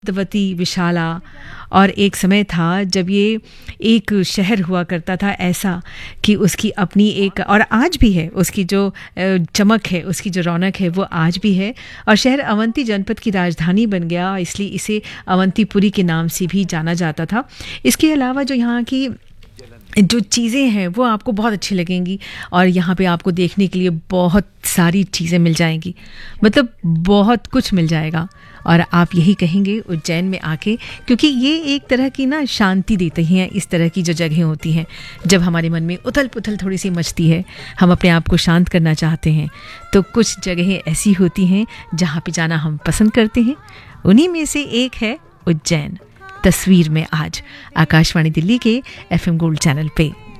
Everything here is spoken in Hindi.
वेदवती, विशाला, और एक समय था जब ये एक शहर हुआ करता था ऐसा कि उसकी अपनी एक, और आज भी है, उसकी जो चमक है, उसकी जो रौनक है वो आज भी है। और शहर अवंती जनपद की राजधानी बन गया, इसलिए इसे अवंतीपुरी के नाम से भी जाना जाता था। इसके अलावा जो यहाँ की जो चीज़ें हैं वो आपको बहुत अच्छी लगेंगी, और यहाँ पे आपको देखने के लिए बहुत सारी चीज़ें मिल जाएंगी, मतलब बहुत कुछ मिल जाएगा। और आप यही कहेंगे उज्जैन में आके, क्योंकि ये एक तरह की ना शांति देती हैं इस तरह की जो जगहें होती हैं। जब हमारे मन में उथल पुथल थोड़ी सी मचती है, हम अपने आप को शांत करना चाहते हैं, तो कुछ जगहें ऐसी होती हैं जहाँ पे जाना हम पसंद करते हैं। उन्हीं में से एक है उज्जैन। तस्वीर में आज आकाशवाणी दिल्ली के FM गोल्ड चैनल पे।